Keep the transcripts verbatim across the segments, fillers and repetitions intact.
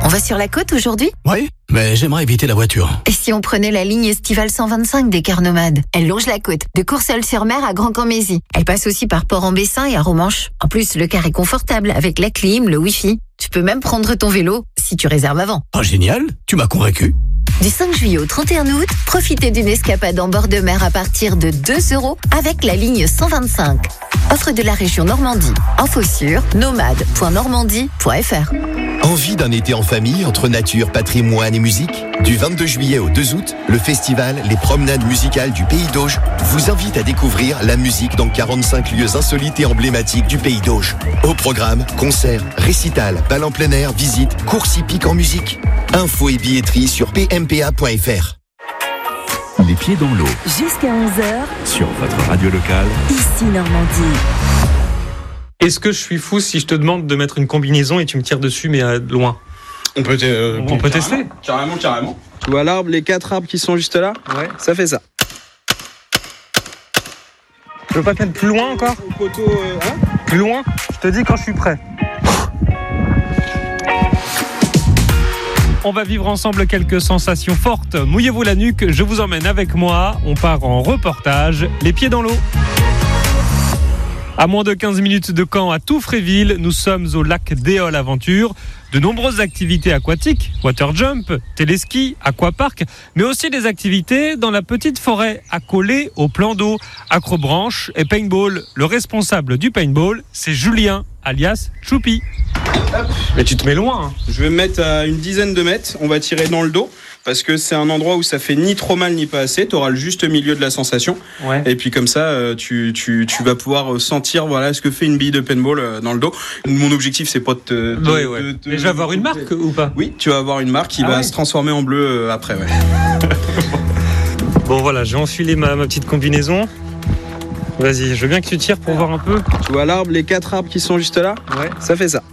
va sur la côte aujourd'hui ? Oui, mais j'aimerais éviter la voiture. Et si on prenait la ligne estivale cent vingt-cinq des cars nomades ? Elle longe la côte, de Courseulles-sur-Mer à Grand-Camp-Mézy. Elle passe aussi par Port-en-Bessin et à Romanche. En plus, le car est confortable avec la clim, le wifi. Tu peux même prendre ton vélo si tu réserves avant. Ah, génial, tu m'as convaincu. Du cinq juillet au trente et un août, profitez d'une escapade en bord de mer à partir de deux euros avec la ligne cent vingt-cinq. Offre de la région Normandie. Info sur nomade point normandie point f r. Envie d'un été en famille entre nature, patrimoine et musique ? Du vingt-deux juillet au deux août, le festival Les Promenades Musicales du Pays d'Auge vous invite à découvrir la musique dans quarante-cinq lieux insolites et emblématiques du Pays d'Auge. Au programme, concerts, récitals, bal en plein air, visites, courses hippiques en musique. Infos et billetterie sur p m p a point f r. Les pieds dans l'eau. Jusqu'à onze heures. Sur votre radio locale. Ici Normandie. Est-ce que je suis fou si je te demande de mettre une combinaison et tu me tires dessus mais à loin ? On peut, euh, on peut tester ? Carrément, carrément. Tu vois l'arbre, les quatre arbres qui sont juste là ? Ouais. Ça fait ça. Je veux pas te mettre plus loin encore ? Au poteau, euh, hein ? Plus loin ? Je te dis quand je suis prêt. On va vivre ensemble quelques sensations fortes. Mouillez-vous la nuque, je vous emmène avec moi. On part en reportage, les pieds dans l'eau. À moins de quinze minutes de Caen, à Touffréville, nous sommes au lac d'Éole Aventure. De nombreuses activités aquatiques, water jump, téléski, aquapark, mais aussi des activités dans la petite forêt, accolées au plan d'eau, acrobranche et paintball. Le responsable du paintball, c'est Julien, alias Choupi. Mais tu te mets loin, hein. Je vais me mettre à une dizaine de mètres, on va tirer dans le dos, parce que c'est un endroit où ça fait ni trop mal ni pas assez, tu auras le juste milieu de la sensation, ouais. Et puis comme ça, tu, tu, tu vas pouvoir sentir voilà, ce que fait une bille de paintball dans le dos. Mon objectif, c'est pas de te... De, ouais, ouais. de, de, Mais je vais avoir une marque ou pas ? Oui, tu vas avoir une marque qui ah va ouais. se transformer en bleu après, ouais. Bon voilà, j'ai enfilé ma, ma petite combinaison. Vas-y, je veux bien que tu tires pour voir un peu. Tu vois l'arbre, les quatre arbres qui sont juste là ? Ouais. Ça fait ça.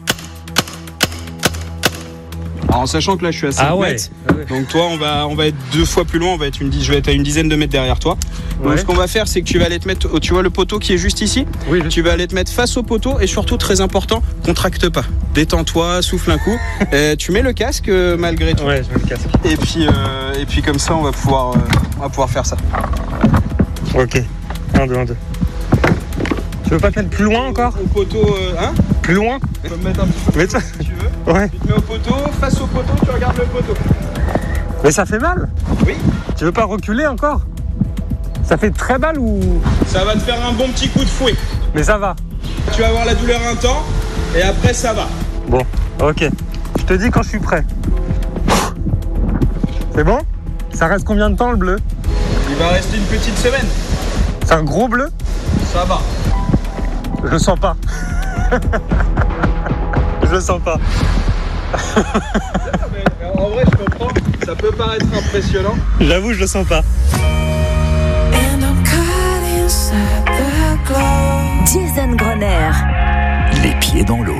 Alors en sachant que là je suis à cinq ah ouais. mètres, donc toi on va, on va être deux fois plus loin, on va être une, je vais être à une dizaine de mètres derrière toi. Donc ouais. Ce qu'on va faire c'est que tu vas aller te mettre, tu vois le poteau qui est juste ici ? Oui, je... Tu vas aller te mettre face au poteau et surtout très important, contracte pas. Détends-toi, souffle un coup. Et tu mets le casque euh, malgré tout. Ouais, je mets le casque. Et puis, euh, et puis comme ça on va pouvoir, euh, on va pouvoir faire ça. Ok, un, deux, un, deux. Tu veux pas te mettre plus loin encore ? Au poteau, euh, hein ? Plus loin ? Tu peux me mettre un petit peu mais plus si tu veux. Ouais. Tu te mets au poteau, face au poteau, tu regardes le poteau. Mais ça fait mal ? Oui. Tu veux pas reculer encore ? Ça fait très mal ou... Ça va te faire un bon petit coup de fouet. Mais ça va. Tu vas avoir la douleur un temps et après ça va. Bon, ok. Je te dis quand je suis prêt. C'est bon ? Ça reste combien de temps le bleu ? Il va rester une petite semaine. C'est un gros bleu ? Ça va. Je le sens pas. Je le sens pas. Mais en vrai, je comprends. Ça peut paraître impressionnant. J'avoue, je le sens pas. Jason Grosner. Les pieds dans l'eau.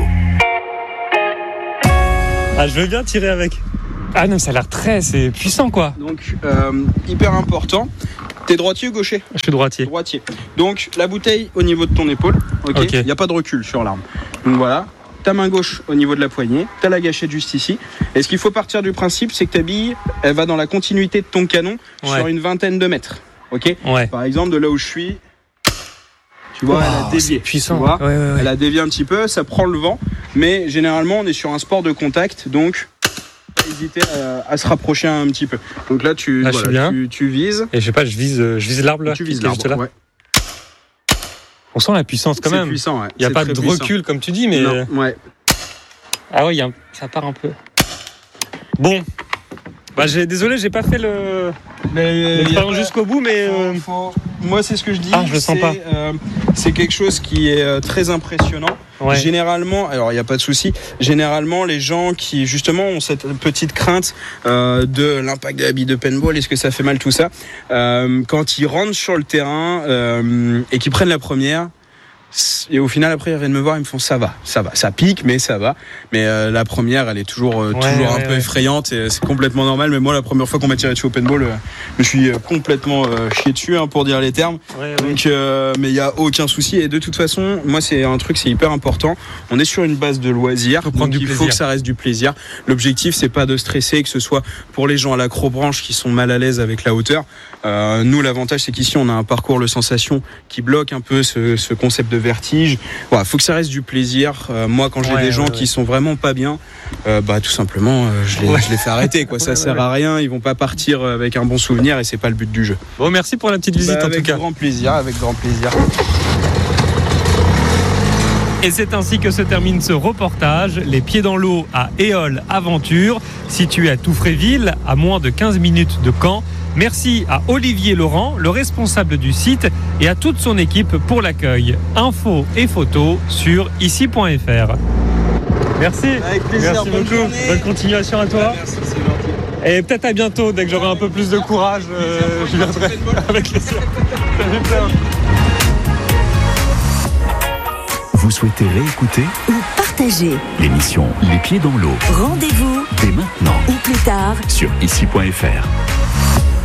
Ah, je veux bien tirer avec. Ah non, ça a l'air très, c'est puissant quoi. Donc, euh, hyper important. T'es droitier ou gaucher ? Je suis droitier. Droitier. Donc, la bouteille au niveau de ton épaule. Ok. Il n'y a pas de recul sur l'arme. Donc voilà. Ta main gauche au niveau de la poignée. T'as la gâchette juste ici. Et ce qu'il faut partir du principe, c'est que ta bille, elle va dans la continuité de ton canon ouais. Sur une vingtaine de mètres. Ok. Ouais. Par exemple, de là où je suis. Tu vois, wow, elle a dévié. C'est puissant. Tu vois, ouais, ouais, ouais. Elle a dévié un petit peu. Ça prend le vent. Mais généralement, on est sur un sport de contact. Donc. Hésiter à, à se rapprocher un petit peu. Donc là, tu, là, voilà, tu, tu vises. Et je sais pas, je vise, je vise l'arbre là. Tu vises l'arbre. Là. Ouais. On sent la puissance quand c'est même. Puissant, ouais. Il n'y a c'est pas de puissant. recul comme tu dis, mais. Non, ouais. Ah ouais, y a un... ça part un peu. Bon. Bah, j'ai... désolé, j'ai pas fait le. Mais l'expérience pas... jusqu'au bout, mais. Faut, faut... Moi, c'est ce que je dis. Ah, je le sens c'est, pas. Euh, c'est quelque chose qui est euh, très impressionnant. Ouais. Généralement, alors il n'y a pas de souci, généralement les gens qui justement ont cette petite crainte euh, de l'impact de la bille de paintball, est-ce que ça fait mal tout ça, euh, quand ils rentrent sur le terrain euh, et qu'ils prennent la première, Et au final, après, ils viennent me voir, ils me font ça va, ça va, ça pique, mais ça va. Mais euh, la première, elle est toujours, euh, Ouais, toujours ouais, un peu ouais. effrayante et c'est complètement normal. Mais moi, la première fois qu'on m'a tiré dessus au paintball, euh, je me suis euh, complètement euh, chié dessus, hein, pour dire les termes. Ouais, ouais. Donc, euh, mais il y a aucun souci. Et de toute façon, moi, c'est un truc, c'est hyper important. On est sur une base de loisirs, Faut prendre donc du il faut plaisir. que ça reste du plaisir. L'objectif, c'est pas de stresser, que ce soit pour les gens à l'acrobranche qui sont mal à l'aise avec la hauteur. Euh, nous, l'avantage, c'est qu'ici, on a un parcours le sensation qui bloque un peu ce, ce concept de vertige. Voilà, faut que ça reste du plaisir. Euh, moi, quand j'ai Ouais, des gens ouais, qui ouais. sont vraiment pas bien, euh, bah tout simplement, euh, je les, Ouais. je les fais arrêter. Quoi, ça Ouais, sert ouais. à rien. Ils vont pas partir avec un bon souvenir et c'est pas le but du jeu. Bon, merci pour la petite visite Bah, en avec tout cas. grand plaisir, avec grand plaisir. Et c'est ainsi que se termine ce reportage. Les pieds dans l'eau à Éole Aventure, situé à Touffréville, à moins de quinze minutes de Caen. Merci à Olivier Laurent, le responsable du site, et à toute son équipe pour l'accueil. Infos et photos sur ici point f r. Merci. Avec plaisir, Merci bonne beaucoup. journée. Bonne continuation à toi. Merci, c'est gentil. Et peut-être à bientôt, dès que j'aurai un peu plus de courage, euh, je viendrai avec plaisir. Salut, ciao. Vous souhaitez réécouter Ou partager. l'émission Les pieds dans l'eau Rendez-vous dès maintenant ou plus tard sur ici point f r.